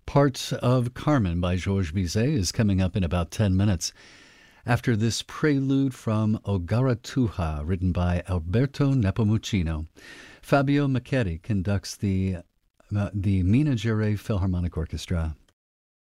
Parts of Carmen by Georges Bizet is coming up in about 10 minutes. After this prelude from Ogaratuja, written by Alberto Nepomuceno, Fabio Macchetti conducts the Minas Gerais Philharmonic Orchestra.